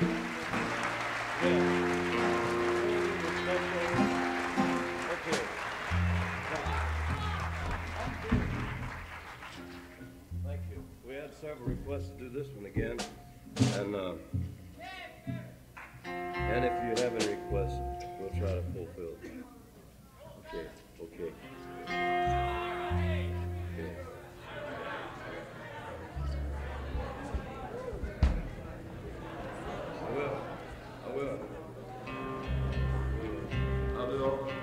Okay. Thank you. We had several requests to do this one again, and if you have any requests, we'll try to fulfill them. Okay. Okay. Okay. I will. I will. I'll do all.